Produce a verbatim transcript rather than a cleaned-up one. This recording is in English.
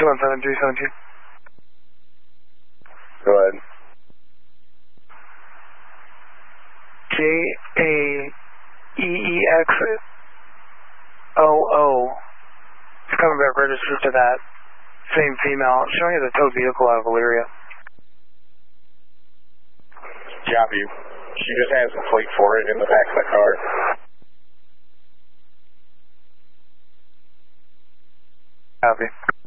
two one seven three seven two. Go ahead. J A E E X O O. It's coming back registered to that same female, showing as a towed vehicle out of Elyria. Copy. She just has the plate for it in the back of the car. Copy.